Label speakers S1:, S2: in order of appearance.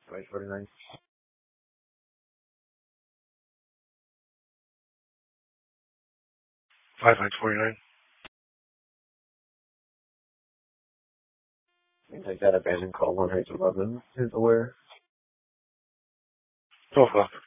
S1: 549.
S2: 5949.
S1: Seems like that abandoned call 111 is aware.
S2: 12 o'clock.